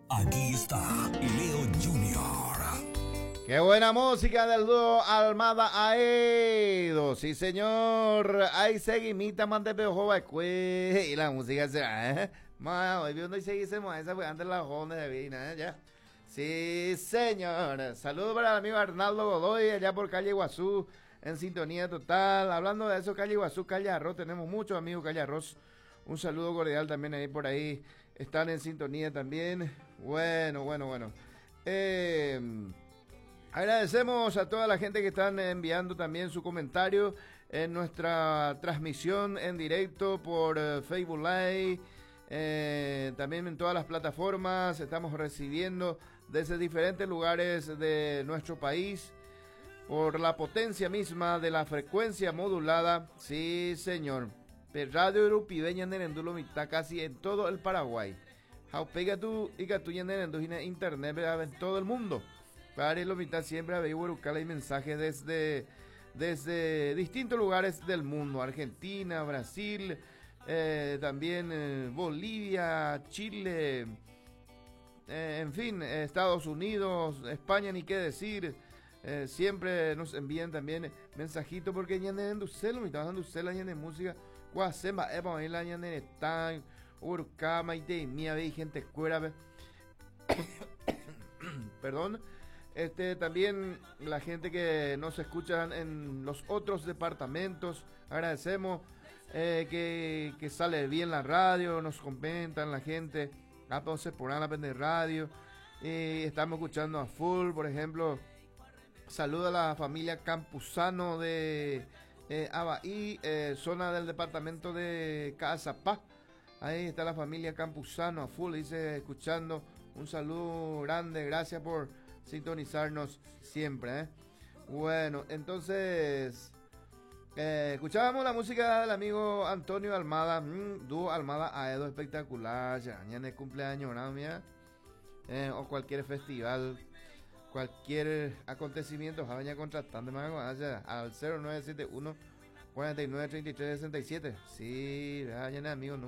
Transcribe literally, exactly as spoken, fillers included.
Aquí está Leo Junior. Qué buena música del dúo Almada Aedo. Sí, señor. Ahí seguimita Mantepeo Cue. Y la música será, ¿eh? Ma, hoy viendo y seguimos esa fue antes la joven de Vina, ¿eh? Ya. Sí, señor. Saludos para el amigo Arnaldo Godoy, allá por calle Iguazú, en sintonía total. Hablando de eso, calle Iguazú, calle Arroz, tenemos muchos amigos calle Arroz. Un saludo cordial también ahí por ahí. Están en sintonía también. Bueno, bueno, bueno. Eh, agradecemos a toda la gente que están enviando también su comentario en nuestra transmisión en directo por uh, Facebook Live. Eh, también en todas las plataformas estamos recibiendo desde diferentes lugares de nuestro país por la potencia misma de la frecuencia modulada. Sí, señor. Radio Europibeña Nerendulo mitad casi en todo el Paraguay. Pega tú y que tú en internet en todo el mundo. Para lo mitad siempre habéis buscar hay mensajes desde desde distintos lugares del mundo, Argentina, Brasil, eh, también eh, Bolivia, Chile, eh, en fin, eh, Estados Unidos, España, ni qué decir. Eh, siempre nos envían también mensajitos porque ya en Ducelo, mi trabajo en Ducelo, ya en música, Guasemba, Epa, la ya en Están, Urcama y de mi hay gente cuera, perdón. Este, también la gente que nos escucha en los otros departamentos, agradecemos eh, que, que sale bien la radio, nos comentan la gente, entonces por la de radio, y estamos escuchando a full, por ejemplo, saluda a la familia Campuzano de eh, Abaí, eh, zona del departamento de Cazapá, ahí está la familia Campuzano a full, dice, escuchando, un saludo grande, gracias por sintonizarnos siempre, ¿eh? Bueno, entonces eh, escuchábamos la música del amigo Antonio Almada, mmm, dúo Almada Aedo, espectacular, ya mañana es cumpleaños, ¿no? Mira, eh, o cualquier festival, cualquier acontecimiento, vaya contratando al cero nueve siete uno cuarenta y nueve treinta y tres sesenta y siete. Sí, vayan amigos,